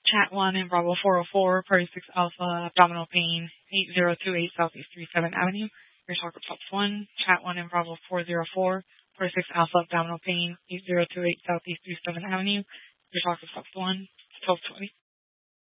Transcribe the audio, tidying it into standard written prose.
Chat 1 in Bravo 404, Party 6 Alpha, abdominal pain, 8028 Southeast 37 Avenue. Your talk results 1. Chat 1 in Bravo 404, Party 6 Alpha, abdominal pain, 8028 Southeast 37 Avenue. Your talk results 1. 1220.